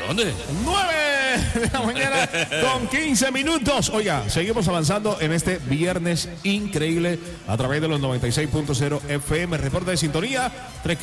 ¿Dónde? 9 de la mañana con 15 minutos. Oiga, seguimos avanzando en este viernes increíble a través de los 96.0 FM. Reporte de sintonía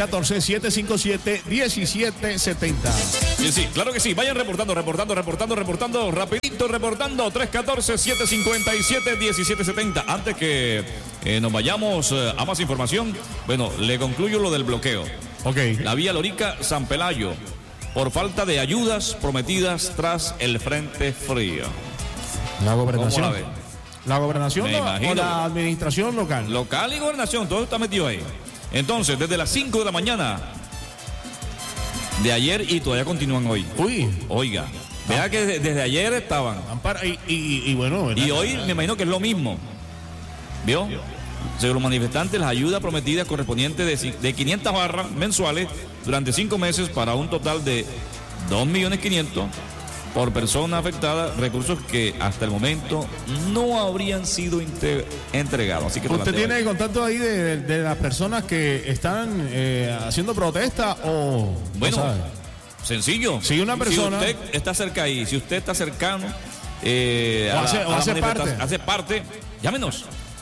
314-757-1770. Sí, claro que sí. Vayan reportando. Rapidito reportando. 314-757-1770. Antes que nos vayamos a más información, bueno, le concluyo lo del bloqueo. Ok. La vía Lorica-San Pelayo, por falta de ayudas prometidas tras el Frente Frío. La gobernación. ¿Cómo la ve? La gobernación Me imagino. o la administración local. Local y gobernación, todo está metido ahí. Entonces, desde las 5 de la mañana de ayer y todavía continúan hoy. Uy. Oiga, vea que desde ayer estaban. Y bueno. Y hoy me imagino que es lo mismo. ¿Vio? Según los manifestantes, las ayudas prometidas correspondientes de 500 barras mensuales durante 5 meses para un total de 2.500.000 por persona afectada, recursos que hasta el momento no habrían sido entregados. Así que ¿usted tiene el contacto ahí de las personas que están haciendo protesta o...? Bueno, no sabe? Sencillo. Si una persona... Si usted está cerca ahí, si usted está cercano... hace parte, llámenos.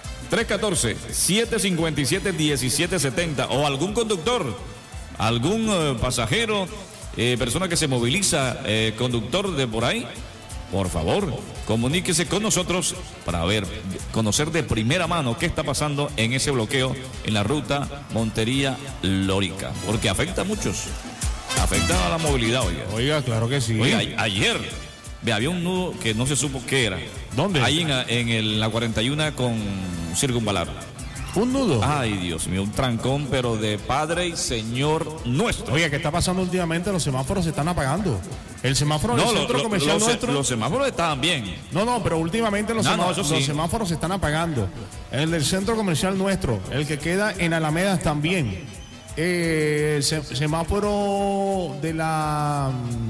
314-757-1770 o algún conductor, algún pasajero, persona que se moviliza, conductor de por ahí, por favor, comuníquese con nosotros para conocer de primera mano qué está pasando en ese bloqueo en la ruta Montería-Lorica, porque afecta a muchos, afecta a la movilidad, Oiga, claro que sí. Oiga, ayer había un nudo que no se supo qué era. ¿Dónde? Ahí en la 41 con Circunvalar. ¿Un nudo? Ay, Dios mío, un trancón, pero de Padre y Señor nuestro. Oiga, ¿qué está pasando últimamente? Los semáforos se están apagando. El semáforo del centro comercial nuestro... Los semáforos estaban bien. No, pero últimamente los semáforos se están apagando. El del centro comercial nuestro, el que queda en Alamedas también. El semáforo de la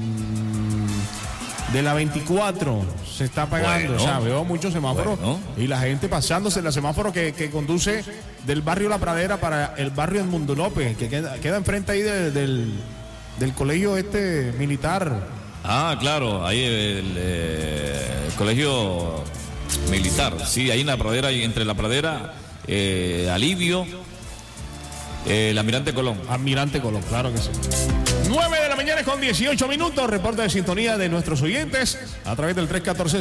24 se está apagando. Bueno, o sea, veo muchos semáforos y la gente pasándose. El semáforo que conduce del barrio La Pradera para el barrio Edmundo López, que queda enfrente ahí del colegio militar. Ah, claro, ahí el colegio militar. Sí, ahí en La Pradera, entre La Pradera, Alivio, el Almirante Colón. Almirante Colón, claro que sí. 9 de la mañana con 18 minutos. Reporte de sintonía de nuestros oyentes a través del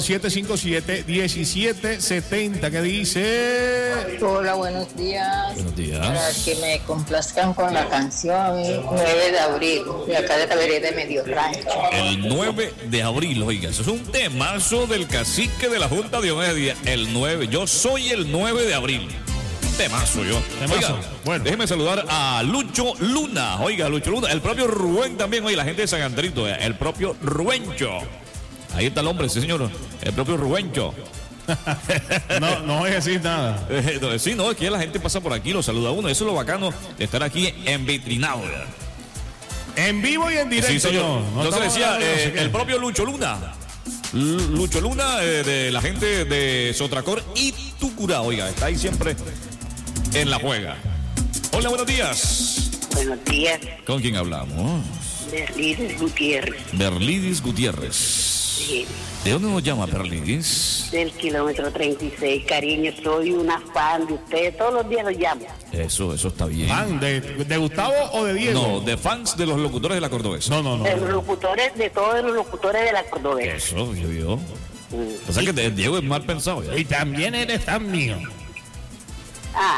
314-757-1770. ¿Qué dice? Hola, buenos días. Buenos días. Para que me complazcan con la canción 9 de abril, de acá de la vereda de Medio Rancho. El 9 de abril, oiga, eso es un temazo del cacique de la Junta Diomedes. El 9, yo soy el 9 de abril. Temazo yo. Oiga, bueno, déjeme saludar a Lucho Luna. Oiga, Lucho Luna, el propio Rubén también, oye, la gente de San Andrito, el propio Rubencho. Ahí está el hombre, sí señor, el propio Rubencho. No voy a decir nada. Sí, no, es que la gente pasa por aquí, lo saluda a uno. Eso es lo bacano de estar aquí en vitrinado. En vivo y en directo. Sí, señor. No entonces decía, el propio Lucho Luna. Lucho Luna, de la gente de Sotracor y Tucurá, oiga, está ahí siempre en la juega. Hola, buenos días. Buenos días. ¿Con quién hablamos? Berlidis Gutiérrez. Berlidis Gutiérrez. Sí. ¿De dónde nos llama Berlidis? Del kilómetro 36. Cariño, soy una fan de ustedes. Todos los días los llamo. Eso está bien. ¿Fan de Gustavo o de Diego? No, de fans de los locutores de la Cordobesa. No. De los locutores, de todos los locutores de la Cordobesa. Eso, yo vio. O sea que Diego es mal pensado ya. Y también eres fan mío. Ah.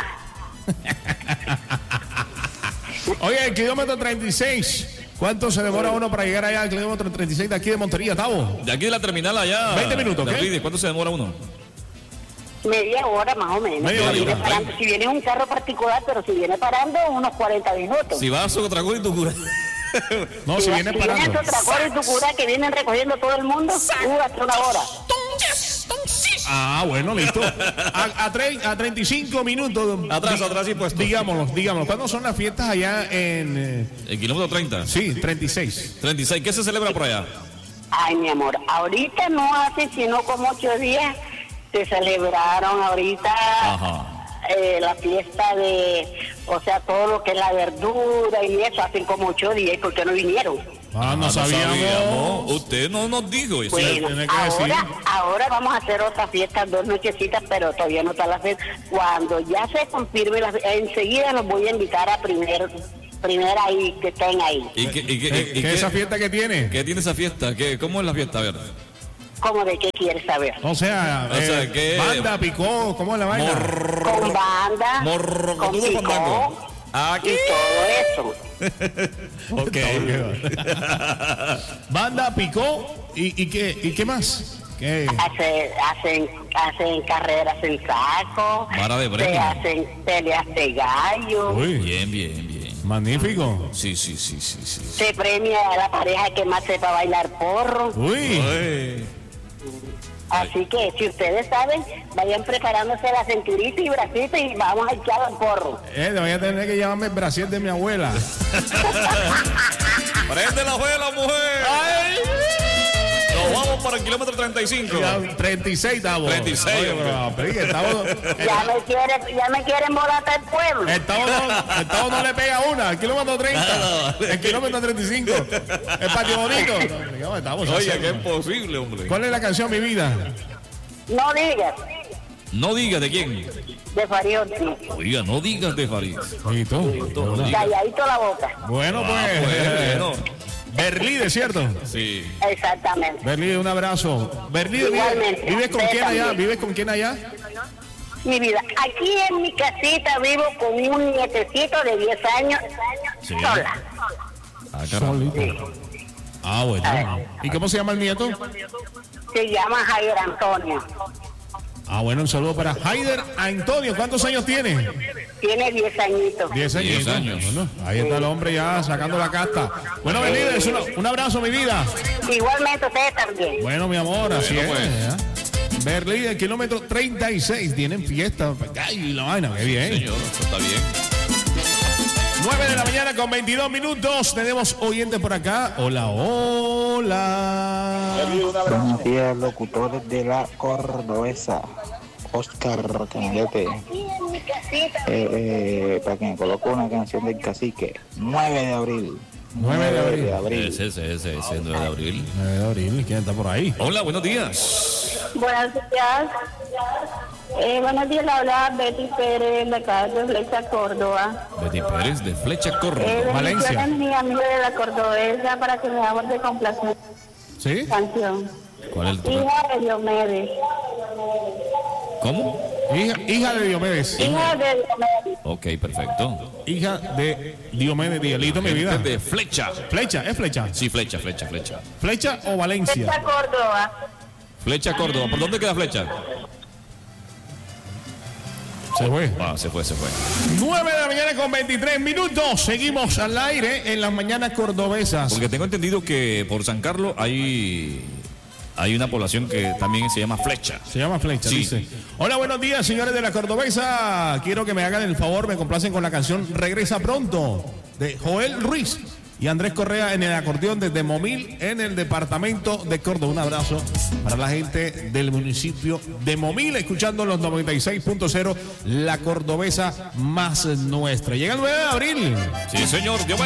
Oye, el kilómetro 36. ¿Cuánto se demora uno para llegar allá al kilómetro 36 de aquí de Montería, Tavo? De aquí de la terminal allá. 20 minutos, ¿qué? ¿Cuánto se demora uno? Media hora más o menos. Media hora. Si viene un carro particular, pero si viene parando, unos 40 minutos. Si vas a Sotracor y Tucurá. No, si viene parando. Si viene Sotracor y Tucurá, que vienen recogiendo todo el mundo, hasta una hora. Ah, bueno, listo. A 35 minutos. Atrás y puesto. Digámoslo. ¿Cuándo son las fiestas allá en...? El kilómetro 30. Sí, 36. 36. ¿Qué se celebra por allá? Ay, mi amor, ahorita no hace sino como 8 días se celebraron ahorita. Ajá. La fiesta de, o sea, todo lo que es la verdura y eso, hacen como 8 días, ¿y por qué no vinieron? No sabíamos. Usted no nos dijo eso. Bueno, tiene que decir. ahora vamos a hacer otra fiesta, 2 nochecitas, pero todavía no está la fecha. Cuando ya se confirme, enseguida los voy a invitar a primera ahí, que estén ahí. ¿Y ¿Qué esa fiesta que tiene? ¿Qué tiene esa fiesta? ¿Cómo es la fiesta? A ver. ¿Cómo de qué quieres saber? O sea, ¿qué? banda, picó, ¿cómo es la vaina? Con banda, con picó, Aquí. y todo eso. Ok. Banda, picó, ¿y qué más? ¿Qué? Hacen carreras en saco, Vara de se break. hacen peleas de gallo, Uy, Bien. magnífico. Sí. se premia a la pareja que más sepa bailar porro. Uy, Así que si ustedes saben, vayan preparándose la cinturita y bracito y vamos a echar al porro. voy a tener que llevarme el brasier de mi abuela. ¡Prende la vela, mujer! Nos vamos para el kilómetro 35. 36 estamos. 36, Oye, hombre. pero, estamos, Ya me quieren volar hasta el pueblo. estamos no le pega una, el kilómetro 30, el kilómetro 35, el patio bonito. No, estamos Oye, así. que es posible, hombre. ¿Cuál es la canción, mi vida? No digas, No digas de quién. de Fariotti. Oiga, no digas de Farid. ¿Y tú? No digas. Calladito la boca. Bueno, Pues, pues. bueno. Berlín, ¿cierto? Sí. Exactamente. Berlín, un abrazo. Berlín, Igualmente. ¿vives con Usted quién allá? también. ¿Vives con quién allá? Mi vida, aquí en mi casita vivo con un nietecito de 10 años Sí. sola. Ah, caramba. Solito. Ah, bueno. ¿Y cómo se llama el nieto? Se llama Jair Antonio. Ah, bueno, un saludo para Haider Antonio. ¿Cuántos años tiene? Tiene 10 añitos. 10 años. 10 años. Bueno, ahí está el hombre ya sacando la casta. Bueno, Benítez, un abrazo, mi vida. Igualmente ustedes también. Bueno, mi amor, así Bueno, es. pues. ¿ya? Berlín, el kilómetro 36. Tienen fiesta. Ay, la vaina, qué bien. Señor, eso está bien. 9 de la mañana con 22 minutos. Tenemos oyentes por acá. Hola. Buenos días, locutores de la Cordobesa. Oscar Canalete. Aquí en mi casita. Para que me coloque una canción del cacique. 9 de abril. 9 de abril. Ese, 9 de abril. 9 de abril. ¿Quién está por ahí? Hola, buenos días. Buenos días. Buenos días, la habla Betty Pérez de acá de Flecha, Córdoba. Betty Pérez de Flecha Córdoba. Valencia. Bendiciones, mi amigo de la Cordobesa, para que me hagamos de complacer ¿Sí? canción. ¿Cuál es el tu? Hija de Diomedes. ¿Cómo? Hija de Diomedes. Hija de Diomedes. Ok, perfecto. Hija de Diomedes Dielito, mi vida. De Flecha. Flecha, ¿es flecha? Sí, Flecha. ¿Flecha o Valencia? Flecha, Córdoba. Flecha Córdoba. ¿Por dónde queda Flecha? Se fue. Ah, se fue. 9 de la mañana con 23 minutos. Seguimos al aire en las mañanas cordobesas. Porque tengo entendido que por San Carlos hay una población que también se llama Flecha. Se llama Flecha, Sí. dice. Hola, buenos días, señores de la Cordobesa. Quiero que me hagan el favor, me complacen con la canción Regresa Pronto, de Joel Ruiz y Andrés Correa en el acordeón desde Momil, en el departamento de Córdoba. Un abrazo para la gente del municipio de Momil, escuchando los 96.0, la Cordobesa más nuestra. Llega el 9 de abril. Sí, señor. Dios